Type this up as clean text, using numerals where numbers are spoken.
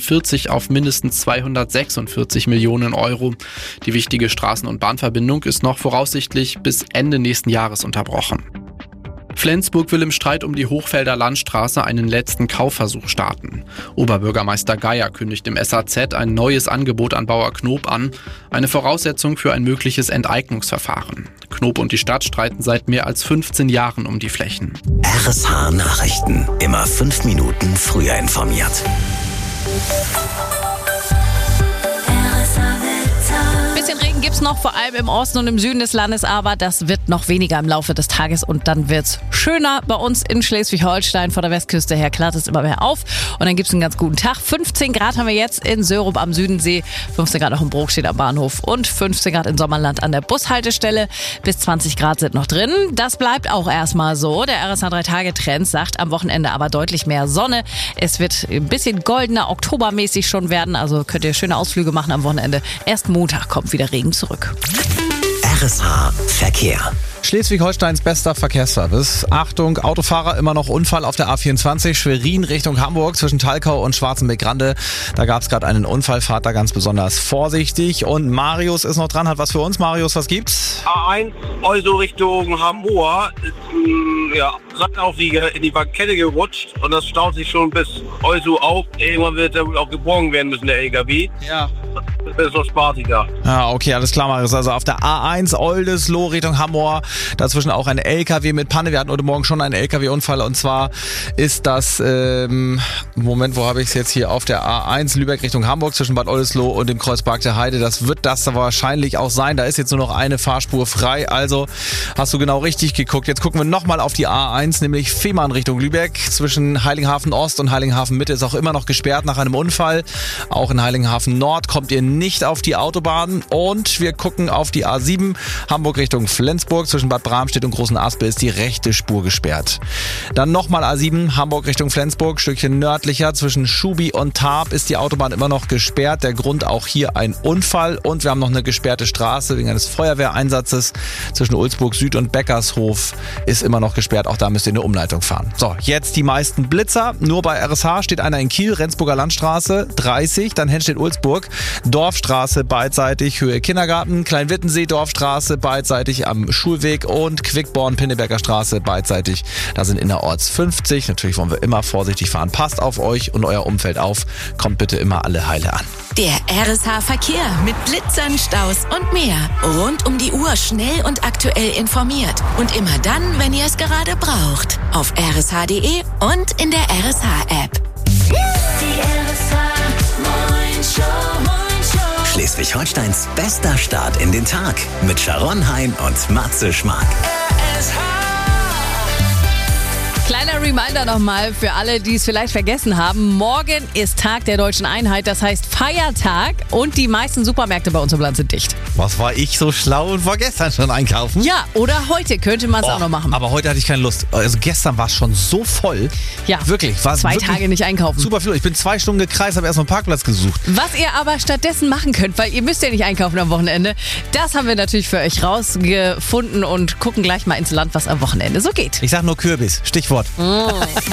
240 auf mindestens 246 Millionen Euro. Die wichtige Straßen- und Bahnverbindung ist noch voraussichtlich bis Ende nächsten Jahres unterbrochen. Flensburg will im Streit um die Hochfelder Landstraße einen letzten Kaufversuch starten. Oberbürgermeister Geier kündigt im SAZ ein neues Angebot an Bauer Knob an, eine Voraussetzung für ein mögliches Enteignungsverfahren. Knob und die Stadt streiten seit mehr als 15 Jahren um die Flächen. RSH Nachrichten, immer 5 Minuten früher informiert. Bisschen Regen gibt's noch, vor allem im Osten und im Süden des Landes, aber das wird noch weniger im Laufe des Tages und dann wird's schöner. Bei uns in Schleswig-Holstein vor der Westküste her klart es immer mehr auf und dann gibt's einen ganz guten Tag. 15 Grad haben wir jetzt in Sörup am Südensee, 15 Grad auch in Brokstedt am Bahnhof und 15 Grad in Sommerland an der Bushaltestelle. Bis 20 Grad sind noch drin. Das bleibt auch erstmal so. Der RSH 3-Tage-Trend sagt am Wochenende aber deutlich mehr Sonne. Es wird ein bisschen goldener, oktobermäßig schon werden, also könnt ihr schöne Ausflüge machen am Wochenende. Erst Montag kommt wieder Regen zurück. RSH Verkehr. Schleswig-Holsteins bester Verkehrsservice. Achtung, Autofahrer, immer noch Unfall auf der A24 Schwerin Richtung Hamburg zwischen Thalkau und Schwarzenbeck-Grande. Da gab es gerade einen Unfall, fahrt da ganz besonders vorsichtig. Und Marius ist noch dran, hat was für uns. Marius, was gibt's? A1, also Richtung Hamburg, ist ein Radauflieger in die Kette gerutscht und das staut sich schon bis also auf. Irgendwann wird er wohl auch geborgen werden müssen, der LKW. Ja. Das ist noch spaßiger. Ja, okay, alles klar, Marius. Also auf der A1 Oldesloe Richtung Hamburg, dazwischen auch ein LKW mit Panne. Wir hatten heute Morgen schon einen LKW-Unfall und zwar ist das, Moment, wo habe ich es jetzt hier? Auf der A1 Lübeck Richtung Hamburg zwischen Bad Oldesloe und dem Kreuzberg der Heide. Das wird das wahrscheinlich auch sein. Da ist jetzt nur noch eine Fahrspur frei. Also hast du genau richtig geguckt. Jetzt gucken wir nochmal auf die A1, nämlich Fehmarn Richtung Lübeck. Zwischen Heiligenhafen Ost und Heiligenhafen Mitte ist auch immer noch gesperrt nach einem Unfall. Auch in Heiligenhafen Nord kommt ihr nicht auf die Autobahn. Und wir gucken auf die A7 Hamburg Richtung Flensburg. Zwischen Bad Bramstedt und Großen Aspe ist die rechte Spur gesperrt. Dann nochmal A7 Hamburg Richtung Flensburg. Stückchen nördlicher zwischen Schubi und Tarp ist die Autobahn immer noch gesperrt. Der Grund auch hier ein Unfall. Und wir haben noch eine gesperrte Straße wegen eines Feuerwehreinsatzes zwischen Ulzburg Süd und Beckershof ist immer noch gesperrt. Auch da müsst ihr eine Umleitung fahren. So, jetzt die meisten Blitzer. Nur bei RSH steht einer in Kiel, Rendsburger Landstraße 30. Dann Henstedt-Ulzburg, Dorfstraße beidseitig, Höhe Kindergarten, Kleinwittensee, Dorfstraße beidseitig am Schulweg und Quickborn, Pinneberger Straße beidseitig. Da sind innerorts 50. Natürlich wollen wir immer vorsichtig fahren. Passt auf euch und euer Umfeld auf. Kommt bitte immer alle heile an. Der RSH Verkehr mit Blitzern, Staus und mehr. Rund um die Uhr schnell und aktuell informiert. Und immer dann, wenn ihr es gerade braucht. Auf rsh.de und in der RSH-App. Die RSH Morning Show. Schleswig-Holsteins bester Start in den Tag mit Sharon Hein und Matze Schmark. Kleiner Reminder nochmal für alle, die es vielleicht vergessen haben. Morgen ist Tag der Deutschen Einheit, das heißt Feiertag und die meisten Supermärkte bei uns im Land sind dicht. Was war ich so schlau und war gestern schon einkaufen? Ja, oder heute könnte man es auch noch machen. Aber heute hatte ich keine Lust. Also gestern war es schon so voll. Ja, wirklich. War 2 Tage nicht einkaufen. Super viel. Ich bin 2 Stunden gekreist, habe erstmal einen Parkplatz gesucht. Was ihr aber stattdessen machen könnt, weil ihr müsst ja nicht einkaufen am Wochenende, das haben wir natürlich für euch rausgefunden und gucken gleich mal ins Land, was am Wochenende so geht. Ich sag nur Kürbis. Stichwort.